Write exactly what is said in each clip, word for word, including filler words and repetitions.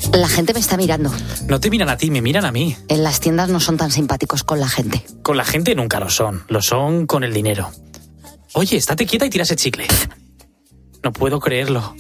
La gente me está mirando. No te miran a ti, me miran a mí. En las tiendas no son tan simpáticos con la gente. Con la gente nunca lo son, lo son con el dinero. Oye, estate quieta y tira ese chicle. No puedo creerlo.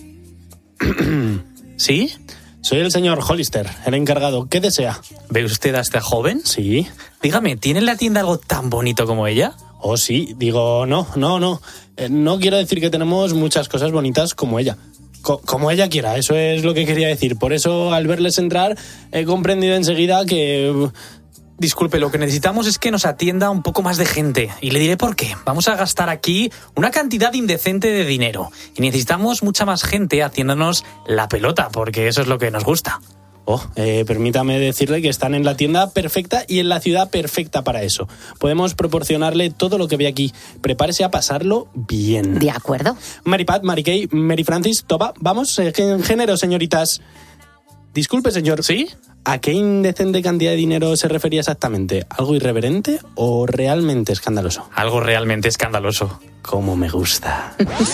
¿Sí? Soy el señor Hollister, el encargado. ¿Qué desea? ¿Ve usted a esta joven? Sí. Dígame, ¿tiene en la tienda algo tan bonito como ella? Oh, sí. Digo, no, no, no. Eh, no quiero decir que tenemos muchas cosas bonitas como ella. Co- como ella quiera, eso es lo que quería decir. Por eso, al verles entrar, he comprendido enseguida que... Disculpe, lo que necesitamos es que nos atienda un poco más de gente. Y le diré por qué. Vamos a gastar aquí una cantidad indecente de dinero. Y necesitamos mucha más gente haciéndonos la pelota, porque eso es lo que nos gusta. Oh, eh, permítame decirle que están en la tienda perfecta y en la ciudad perfecta para eso. Podemos proporcionarle todo lo que ve aquí. Prepárese a pasarlo bien. De acuerdo. Mary Pat, Mary Kay, Mary Francis, Toba, vamos, eh, en género, señoritas. Disculpe, señor. ¿Sí? ¿A qué indecente cantidad de dinero se refería exactamente? ¿Algo irreverente o realmente escandaloso? Algo realmente escandaloso. Cómo me gusta.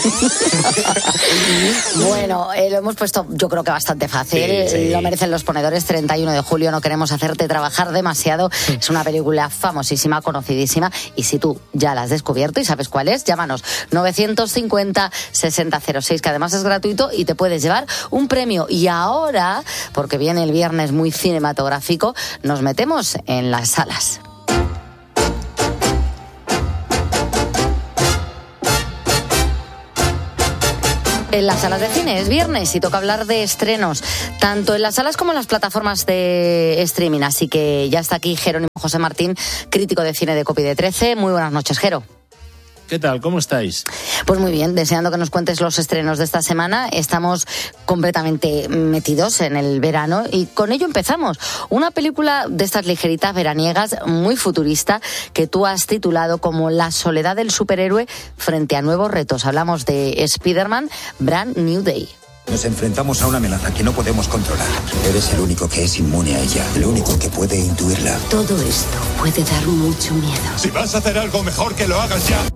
Bueno, eh, lo hemos puesto yo creo que bastante fácil. Sí, sí. Lo merecen los ponedores. treinta y uno de julio, no queremos hacerte trabajar demasiado. Es una película famosísima, conocidísima. Y si tú ya la has descubierto y sabes cuál es, llámanos novecientos cincuenta, sesenta cero seis, que además es gratuito y te puedes llevar un premio. Y ahora, porque viene el viernes muy cinematográfico, nos metemos en las salas. En las salas de cine es viernes y toca hablar de estrenos, tanto en las salas como en las plataformas de streaming. Así que ya está aquí Jerónimo José Martín, crítico de cine de Copy de trece. Muy buenas noches, Jero. ¿Qué tal? ¿Cómo estáis? Pues muy bien, deseando que nos cuentes los estrenos de esta semana. Estamos completamente metidos en el verano y con ello empezamos. Una película de estas ligeritas veraniegas, muy futurista, que tú has titulado como La soledad del superhéroe frente a nuevos retos. Hablamos de Spider-Man Brand New Day. Nos enfrentamos a una amenaza que no podemos controlar. Eres el único que es inmune a ella, el único que puede intuirla. Todo esto puede dar mucho miedo. Si vas a hacer algo, mejor que lo hagas ya.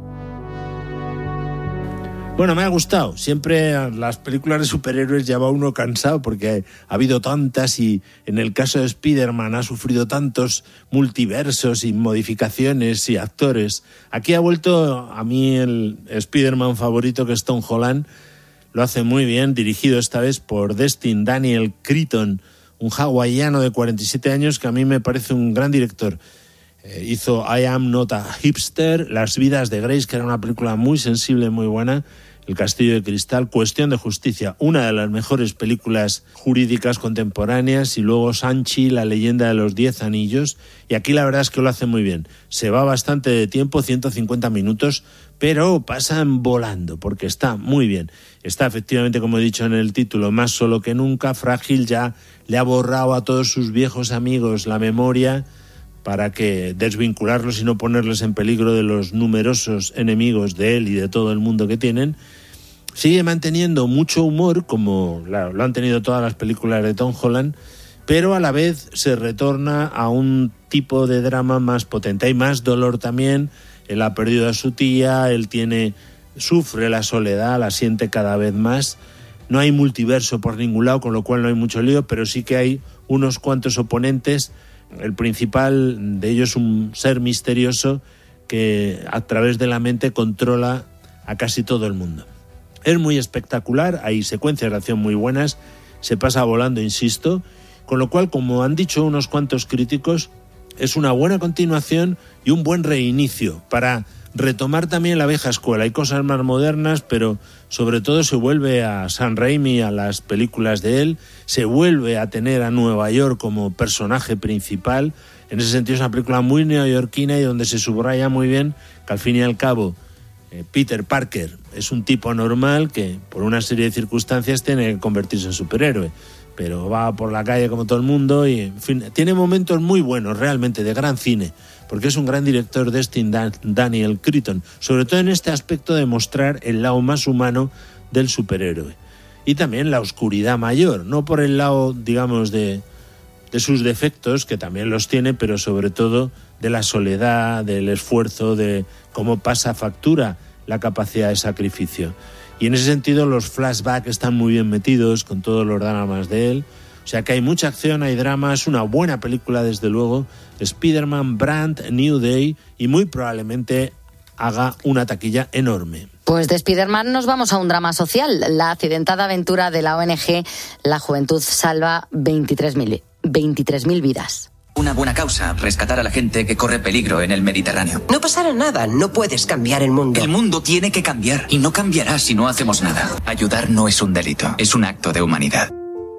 Bueno, me ha gustado. Siempre las películas de superhéroes ya va uno cansado porque ha habido tantas y en el caso de Spider-Man ha sufrido tantos multiversos y modificaciones y actores. Aquí ha vuelto a mí el Spider-Man favorito, que es Tom Holland. Lo hace muy bien, dirigido esta vez por Destin Daniel Cretton, un hawaiano de cuarenta y siete años que a mí me parece un gran director. Eh, hizo I Am Not a Hipster, Las vidas de Grace, que era una película muy sensible, muy buena, El castillo de cristal, Cuestión de justicia, una de las mejores películas jurídicas contemporáneas, y luego Shang-Chi, La leyenda de los diez anillos, y aquí la verdad es que lo hace muy bien. Se va bastante de tiempo, ciento cincuenta minutos, pero pasan volando, porque está muy bien. Está efectivamente, como he dicho en el título, más solo que nunca, frágil, ya le ha borrado a todos sus viejos amigos la memoria para que desvincularlos y no ponerles en peligro de los numerosos enemigos de él y de todo el mundo que tienen. Sigue manteniendo mucho humor, como lo han tenido todas las películas de Tom Holland, pero a la vez se retorna a un tipo de drama más potente. Hay más dolor también. Él ha perdido a su tía, él tiene, sufre la soledad, la siente cada vez más. No hay multiverso por ningún lado, con lo cual no hay mucho lío, pero sí que hay unos cuantos oponentes. El principal de ellos es un ser misterioso que a través de la mente controla a casi todo el mundo. Es muy espectacular, hay secuencias de acción muy buenas, se pasa volando, insisto, con lo cual, como han dicho unos cuantos críticos, es una buena continuación y un buen reinicio para retomar también la vieja escuela. Hay cosas más modernas, pero sobre todo se vuelve a Sam Raimi, a las películas de él, se vuelve a tener a Nueva York como personaje principal. En ese sentido es una película muy neoyorquina y donde se subraya muy bien que al fin y al cabo eh, Peter Parker es un tipo normal que por una serie de circunstancias tiene que convertirse en superhéroe, pero va por la calle como todo el mundo y, en fin, tiene momentos muy buenos realmente de gran cine, porque es un gran director, Destin Dan- Daniel Cretton, sobre todo en este aspecto de mostrar el lado más humano del superhéroe. Y también la oscuridad mayor, no por el lado, digamos, de, de sus defectos, que también los tiene, pero sobre todo de la soledad, del esfuerzo, de cómo pasa factura la capacidad de sacrificio. Y en ese sentido los flashbacks están muy bien metidos, con todos los dramas de él. O sea que hay mucha acción, hay drama, es una buena película desde luego. Spider-Man Brand New Day, y muy probablemente haga una taquilla enorme. Pues de Spider-Man nos vamos a un drama social. La accidentada aventura de la O N G La Juventud Salva veintitrés mil vidas. Una buena causa, rescatar a la gente que corre peligro en el Mediterráneo. No pasará nada, no puedes cambiar el mundo. El mundo tiene que cambiar y no cambiará si no hacemos nada. Ayudar no es un delito, es un acto de humanidad.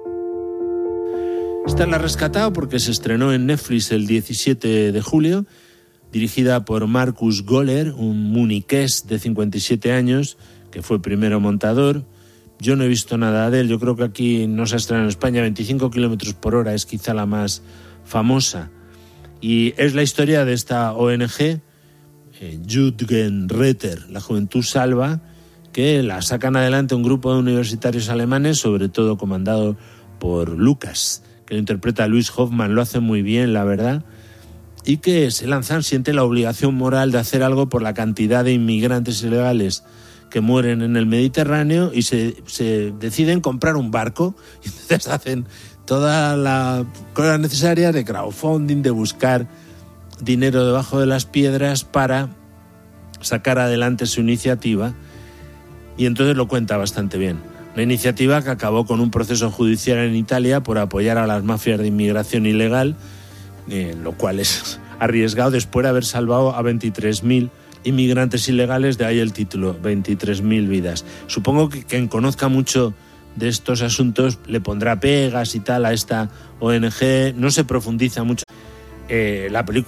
Esta la he rescatado porque se estrenó en Netflix el diecisiete de julio, dirigida por Marcus Goller, un muniqués de cincuenta y siete años, que fue primero montador. Yo no he visto nada de él, yo creo que aquí no se ha estrenado en España. Veinticinco kilómetros por hora es quizá la más famosa. Y es la historia de esta O N G, eh, Jugendretter, La Juventud Salva, que la sacan adelante un grupo de universitarios alemanes, sobre todo comandado por Lucas, que lo interpreta Luis Hoffmann, lo hace muy bien, la verdad, y que se lanzan, siente la obligación moral de hacer algo por la cantidad de inmigrantes ilegales que mueren en el Mediterráneo, y se, se deciden comprar un barco, y entonces hacen toda la cosa necesaria de crowdfunding, de buscar dinero debajo de las piedras para sacar adelante su iniciativa, y entonces lo cuenta bastante bien. Una iniciativa que acabó con un proceso judicial en Italia por apoyar a las mafias de inmigración ilegal, eh, lo cual es arriesgado después de haber salvado a veintitrés mil inmigrantes ilegales, de ahí el título, veintitrés mil vidas. Supongo que quien conozca mucho de estos asuntos le pondrá pegas y tal a esta O N G, no se profundiza mucho. Eh, la película